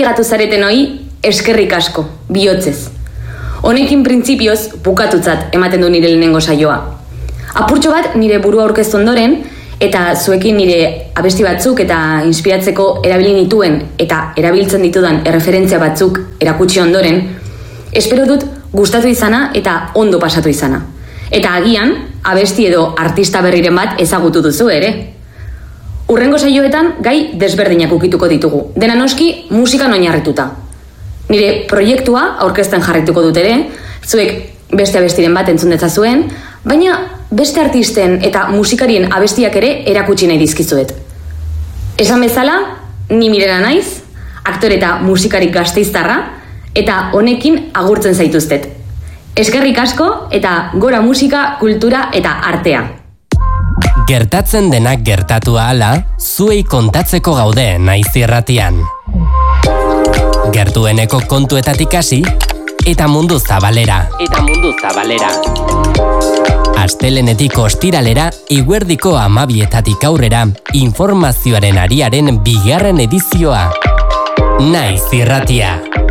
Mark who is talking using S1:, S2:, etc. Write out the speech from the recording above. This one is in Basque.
S1: ligatu zareten hori, eskerrik asko, bihotzez. Honekin printzipioz bukatutzat ematen du nire lehenengo saioa. Apurtxo bat nire burua aurkeztu ondoren, eta zuekin nire abesti batzuk eta inspiratzeko erabili nituen eta erabiltzen ditudan erreferentzia batzuk erakutsi ondoren, espero dut gustatu izana eta ondo pasatu izana. Eta agian, abesti edo artista berriren bat ezagutu duzu ere. Hurrengo saioetan gai desberdinak ukituko ditugu, dena noski musikan oinarrituta. Nire proiektua aurkezten jarrituko dut ere, zuek beste abestiren bat entzun dezazuen, baina beste artisten eta musikarien abestiak ere erakutsi nahi dizkizuet. Esan bezala, ni Mirela naiz, aktore eta musikarik gasteiztarra, eta honekin agurtzen zaituztet. Eskerrik asko eta gora musika, kultura eta artea.
S2: Gertatzen denak gertatu ahala, zuei kontatzeko gaude Naiz Irratian. Gertueneko kontuetatik hasi eta mundu zabalera. Astelenetik ostiralera, eguerdiko 12:00 aurrera, informazioaren ariaren 2. edizioa. Naiz Irratia.